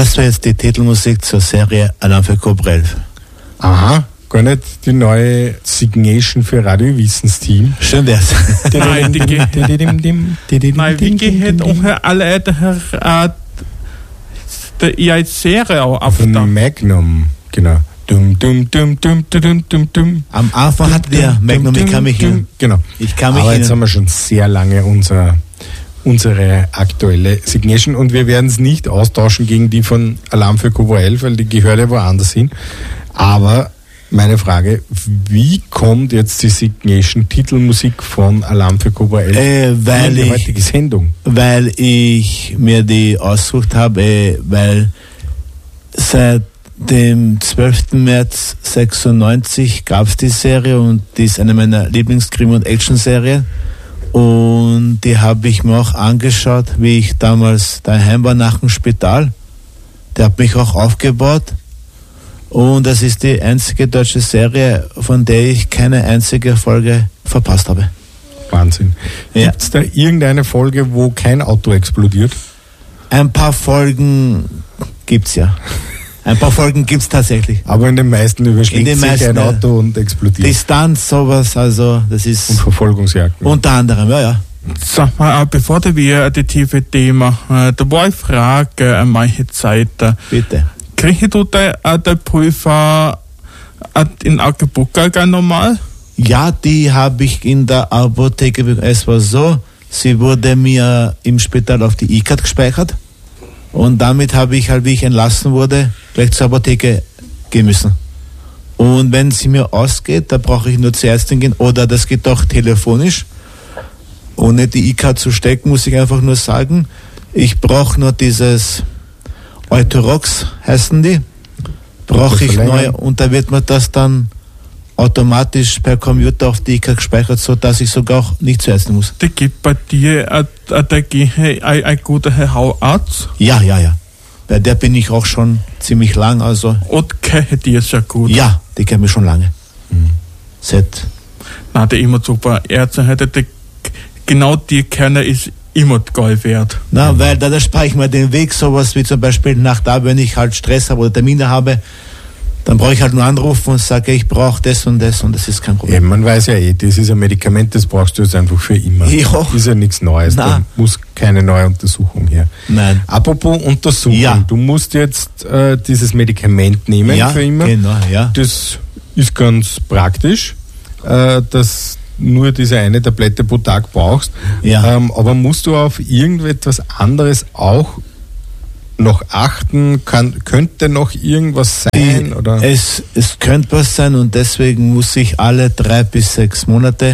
Das war jetzt die Titelmusik zur Serie Alarm für Cobra 11. Aha, gar nicht die neue Signation für Radio Wissensteam. Schön wär's. Nein, wie geht alle der Serie auch ab? Von Magnum, genau. Am Anfang hat der Magnum, ich kann mich hin. Genau. Aber jetzt haben wir schon sehr lange unsere aktuelle Signation und wir werden es nicht austauschen gegen die von Alarm für Cobra 11, weil die gehört ja woanders hin. Aber meine Frage, wie kommt jetzt die Signation-Titelmusik von Alarm für Cobra 11 in die heutige Sendung? Weil ich mir die ausgesucht habe, weil seit dem 12. März 96 gab es die Serie und die ist eine meiner Lieblingskrimi- und Action-Serien. Und die habe ich mir auch angeschaut, wie ich damals daheim war nach dem Spital. Der hat mich auch aufgebaut. Und das ist die einzige deutsche Serie, von der ich keine einzige Folge verpasst habe. Wahnsinn. Ja. Gibt es da irgendeine Folge, wo kein Auto explodiert? Ein paar Folgen gibt's ja. Ein paar Folgen gibt's tatsächlich. Aber in den meisten überschlägt sich ein Auto und explodiert. Distanz, sowas, also das ist... Und Verfolgungsjagden. Unter anderem, ja. Sag mal, bevor wir die tiefe Thema, da war eine Frage an manche Zeit. Bitte. Kriege du der Prüfer in Augsburg ganz normal? Ja, die habe ich in der Apotheke. Es war so, sie wurde mir im Spital auf die E-Card gespeichert und damit habe ich halt, wie ich entlassen wurde, gleich zur Apotheke gehen müssen. Und wenn sie mir ausgeht, da brauche ich nur zur Ärztin gehen oder das geht auch telefonisch. Ohne die E-Card zu stecken, muss ich einfach nur sagen, ich brauche nur dieses Euthyrox, heißen die, brauche ich neu und da wird mir das dann automatisch per Computer auf die E-Card gespeichert, sodass ich sogar auch nicht zur Ärztin muss. Da gibt bei dir ein guter Hautarzt? Ja. Bei der bin ich auch schon ziemlich lang, also. Und kennt die sehr gut? Ja, die kennt mich schon lange. Seit. Na, der immer super Ärzte hätte, genau die Kerne ist immer Gold wert. Na, weil da spare ich mir den Weg, sowas wie zum Beispiel nach da, wenn ich halt Stress habe oder Termine habe, dann brauche ich halt nur anrufen und sage, ich brauche das und das ist kein Problem. Ja, man weiß ja das ist ein Medikament, das brauchst du jetzt einfach für immer. Ja. Ist ja nichts Neues, da muss keine neue Untersuchung her. Nein. Apropos Untersuchung, du musst jetzt dieses Medikament nehmen für immer. Genau, ja. Das ist ganz praktisch, dass nur diese eine Tablette pro Tag brauchst. Ja. Aber musst du auf irgendetwas anderes auch noch achten? Könnte noch irgendwas sein? Oder? Es könnte was sein und deswegen muss ich alle 3 bis 6 Monate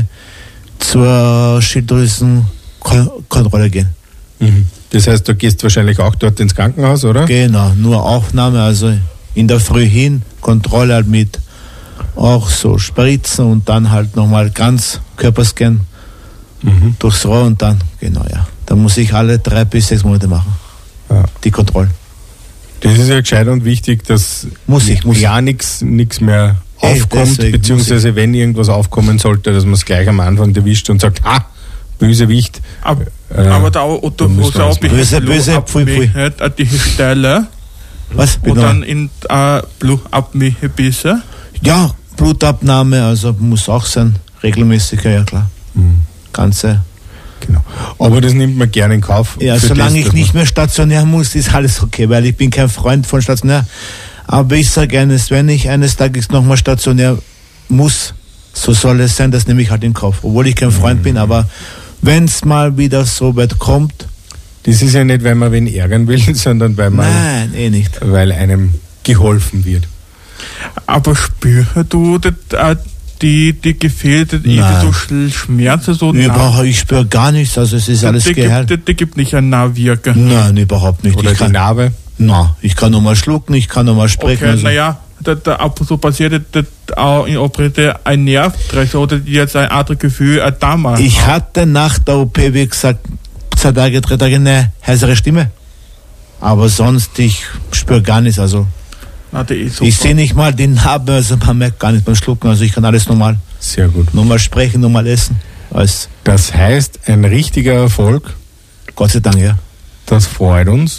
zur Schilddrüsenkontrolle gehen. Das heißt, du gehst wahrscheinlich auch dort ins Krankenhaus, oder? Genau, nur Aufnahme, also in der Früh hin, Kontrolle halt mit auch so Spritzen und dann halt nochmal ganz Körperscan durchs Rohr und dann, genau, ja. Da muss ich alle 3 bis 6 Monate machen. Ja. Die Kontrollen. Das ist ja gescheit und wichtig, dass ja nichts mehr aufkommt, beziehungsweise wenn irgendwas aufkommen sollte, dass man es gleich am Anfang erwischt und sagt, Bösewicht. Aber da auch böse, pfui. Die Stelle. Was? Und dann in Blutabnahme. Ja, Blutabnahme, also muss auch sein, regelmäßig, ja klar. Ganze. Genau. Aber das nimmt man gerne in Kauf. Ja, solange ich nicht mehr stationär muss, ist alles okay, weil ich bin kein Freund von stationär. Aber ich sage eines, wenn ich eines Tages nochmal stationär muss, so soll es sein, das nehme ich halt in Kauf. Obwohl ich kein Freund bin, aber wenn es mal wieder so weit kommt. Das ist ja nicht, weil man wen ärgern will, sondern weil man. Nein, nicht. Weil einem geholfen wird. Aber spürst du die gefehlte so Schmerzen? So ich spüre gar nichts, also es ist alles geheilt. Die gibt nicht eine Nahwirkung? Nein, überhaupt nicht. Oder die Narbe? Nein, ich kann nur mal schlucken, ich kann nur mal sprechen. Okay, naja, so passiert auch in Operative ein Nerv oder jetzt ein anderes Gefühl damals. Ich hatte nach der OP, wie gesagt, 2 Tage, 3 Tage eine heisere Stimme. Aber sonst, ich spüre gar nichts, also. Ich sehe nicht mal die Narbe, also man merkt gar nicht beim Schlucken, also ich kann alles normal. Sehr gut. Normal sprechen, normal essen. Alles. Das heißt, ein richtiger Erfolg. Gott sei Dank, ja. Das freut uns.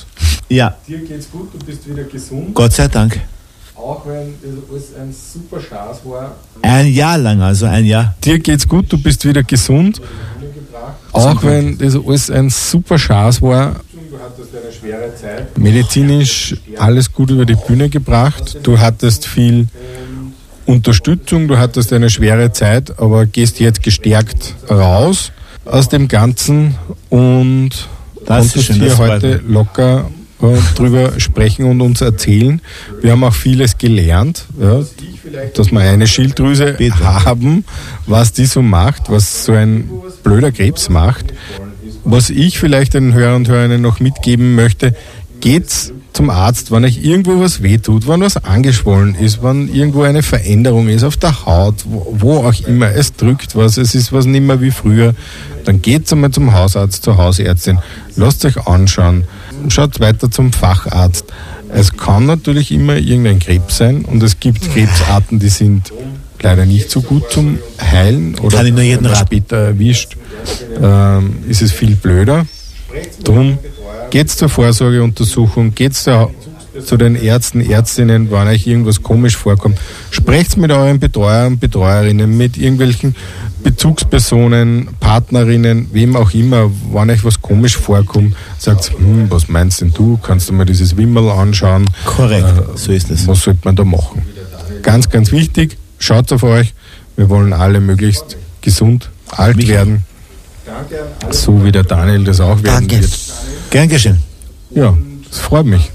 Ja. Dir geht's gut, du bist wieder gesund. Gott sei Dank. Auch wenn das alles ein super Schatz war. Ein Jahr lang, also ein Jahr. Dir geht's gut, du bist wieder gesund. Auch wenn das alles ein super Schatz war. Du hattest eine schwere Zeit. Medizinisch alles gut über die Bühne gebracht. Du hattest viel Unterstützung, du hattest eine schwere Zeit, aber gehst jetzt gestärkt raus aus dem Ganzen und konntest hier heute locker drüber sprechen und uns erzählen. Wir haben auch vieles gelernt, ja, dass wir eine Schilddrüse haben, was die so macht, was so ein blöder Krebs macht. Was ich vielleicht den Hörern und Hörerinnen noch mitgeben möchte, geht's zum Arzt, wenn euch irgendwo was wehtut, wenn was angeschwollen ist, wenn irgendwo eine Veränderung ist auf der Haut, wo auch immer, es drückt was, es ist was nicht mehr wie früher, dann geht's einmal zum Hausarzt, zur Hausärztin, lasst euch anschauen, schaut weiter zum Facharzt. Es kann natürlich immer irgendein Krebs sein und es gibt Krebsarten, die sind leider nicht so gut zum Heilen oder wenn man später erwischt, ist es viel blöder. Drum geht's zur Vorsorgeuntersuchung, geht's zu den Ärzten, Ärztinnen, wenn euch irgendwas komisch vorkommt. Sprecht's mit euren Betreuern und Betreuerinnen, mit irgendwelchen Bezugspersonen, Partnerinnen, wem auch immer, wenn euch was komisch vorkommt, sagt, was meinst denn du? Kannst du mal dieses Wimmerl anschauen? Korrekt, so ist es. Was sollte man da machen? Ganz, ganz wichtig, schaut auf euch. Wir wollen alle möglichst gesund alt werden. So wie der Daniel das auch werden wird. Gern geschehen. Ja, das freut mich.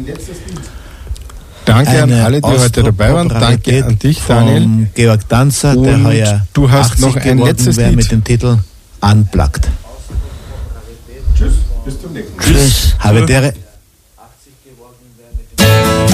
Danke an alle, die heute dabei waren. Danke an dich, Daniel. Georg Danzer, und der heuer du hast noch ein letztes Lied mit dem Titel Unplugged. Tschüss, bis zum nächsten Mal. Tschüss. Habe Dere.